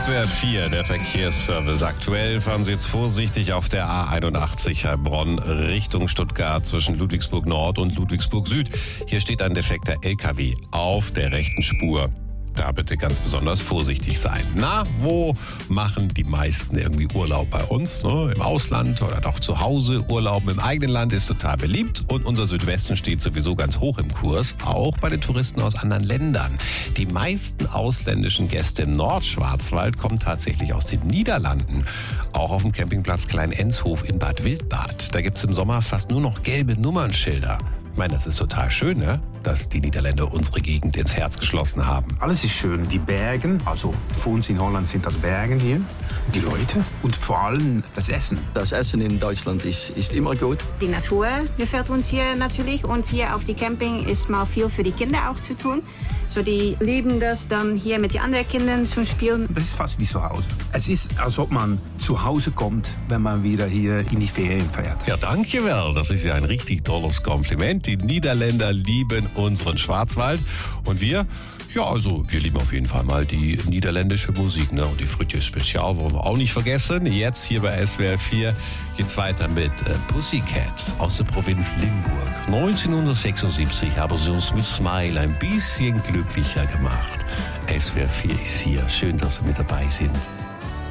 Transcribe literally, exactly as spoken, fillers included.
S W R vier, der Verkehrsservice. Aktuell fahren Sie jetzt vorsichtig auf der A einundachtzig Heilbronn Richtung Stuttgart zwischen Ludwigsburg Nord und Ludwigsburg Süd. Hier steht ein defekter L K W auf der rechten Spur. Da bitte ganz besonders vorsichtig sein. Na, wo machen die meisten irgendwie Urlaub bei uns? Ne? Im Ausland oder doch zu Hause? Urlaub im eigenen Land ist total beliebt und unser Südwesten steht sowieso ganz hoch im Kurs, auch bei den Touristen aus anderen Ländern. Die meisten ausländischen Gäste im Nordschwarzwald kommen tatsächlich aus den Niederlanden. Auch auf dem Campingplatz Klein-Enshof in Bad Wildbad. Da gibt es im Sommer fast nur noch gelbe Nummernschilder. Ich meine, das ist total schön, ne? Dass die Niederländer unsere Gegend ins Herz geschlossen haben. Alles ist schön. Die Bergen, also für uns in Holland sind das Bergen hier. Die Leute und vor allem das Essen. Das Essen in Deutschland ist, ist immer gut. Die Natur gefällt uns hier natürlich und hier auf die Camping ist mal viel für die Kinder auch zu tun. So, die lieben das dann hier mit den anderen Kindern zu spielen. Das ist fast wie zu Hause. Es ist, als ob man zu Hause kommt, wenn man wieder hier in die Ferien fährt. Ja, danke wel. Das ist ja ein richtig tolles Kompliment. Die Niederländer lieben unseren Schwarzwald. Und wir, ja, also wir lieben auf jeden Fall mal die niederländische Musik. Ne? Und die Frütje Spezial wollen wir auch nicht vergessen. Jetzt hier bei S W R vier geht's weiter mit äh, Pussycat aus der Provinz Limburg. neunzehnhundertsechsundsiebzig haben sie uns mit Smile ein bisschen glücklicher gemacht. S W R vier ist hier. Schön, dass Sie mit dabei sind.